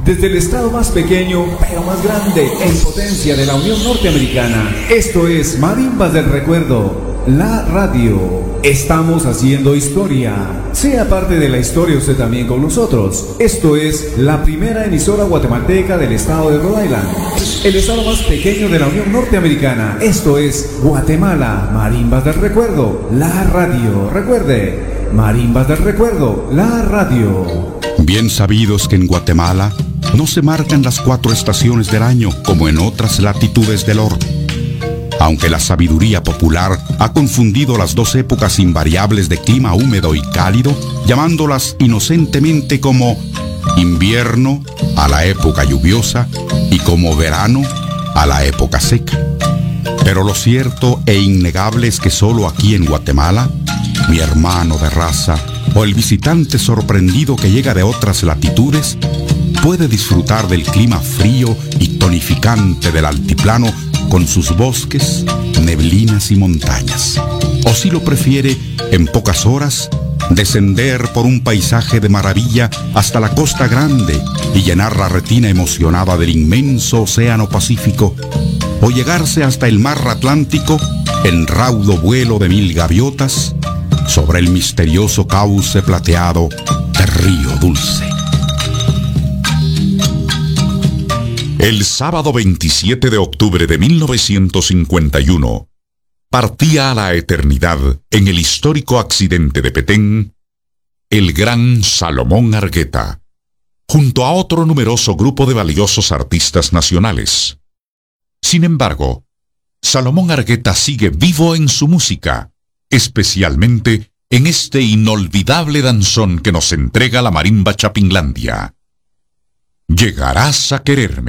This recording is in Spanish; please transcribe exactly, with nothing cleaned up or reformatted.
Desde el estado más pequeño, pero más grande en potencia de la Unión Norteamericana, esto es Marimbas del Recuerdo, la radio. Estamos haciendo historia. Sea parte de la historia usted también con nosotros. Esto es la primera emisora guatemalteca del estado de Rhode Island, el estado más pequeño de la Unión Norteamericana. Esto es Guatemala, Marimbas del Recuerdo, la radio. Recuerde, Marimbas del Recuerdo, la radio. Bien sabidos que en Guatemala no se marcan las cuatro estaciones del año como en otras latitudes del orbe. Aunque la sabiduría popular ha confundido las dos épocas invariables de clima húmedo y cálido, llamándolas inocentemente como invierno a la época lluviosa y como verano a la época seca. Pero lo cierto e innegable es que solo aquí en Guatemala, mi hermano de raza o el visitante sorprendido que llega de otras latitudes puede disfrutar del clima frío y tonificante del altiplano con sus bosques, neblinas y montañas. O si lo prefiere, en pocas horas, descender por un paisaje de maravilla hasta la Costa Grande y llenar la retina emocionada del inmenso océano Pacífico, o llegarse hasta el mar Atlántico en raudo vuelo de mil gaviotas sobre el misterioso cauce plateado de Río Dulce. El sábado veintisiete de octubre de mil novecientos cincuenta y uno, partía a la eternidad en el histórico accidente de Petén, el gran Salomón Argueta, junto a otro numeroso grupo de valiosos artistas nacionales. Sin embargo, Salomón Argueta sigue vivo en su música, especialmente en este inolvidable danzón que nos entrega la marimba Chapinlandia. Llegarás a quererme.